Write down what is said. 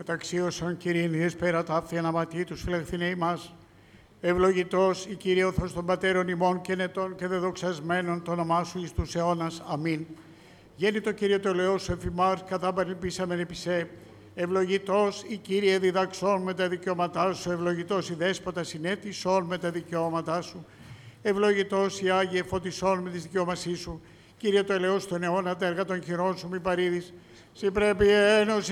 Μεταξύ όσων Κυρίνιες πέρα ταύθη αναματή τους φιλεχθήνε ημάς, ευλογητός η Κύριε Όθος των Πατέρων ημών και νετών και δεδοξασμένων το όνομά Σου εις τους αιώνας. Αμήν. Γέννητο Κύριε το ελαιός Σου εφημάρ, κατά παρελπίσαμεν επισέ. Ευλογητός η Κύριε διδαξών με τα δικαιώματά Σου, ευλογητός η Δέσποτα συνέτησόν με τα δικαιώματά Σου. Ευλογητός η Άγιε φωτισόν με τις δικαιώμασή Σου. Κύριε το ελαιός των αιώνα, τα έργα των χειρών Σου μη παρήδεις. Συ πρέπει ένωση